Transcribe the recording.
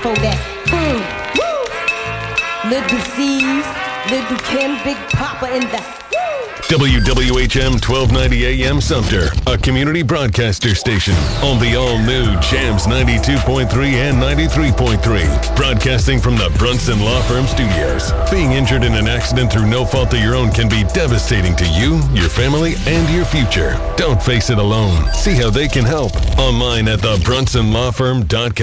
Kodak. Boom. Woo. Little C's, Little Kim, Big Papa in the... WWHM 1290 AM Sumter, a community broadcaster station on the all-new Jams 92.3 and 93.3. Broadcasting from the Brunson Law Firm Studios. Being injured in an accident through no fault of your own can be devastating to you, your family, and your future. Don't face it alone. See how they can help online at thebrunsonlawfirm.com.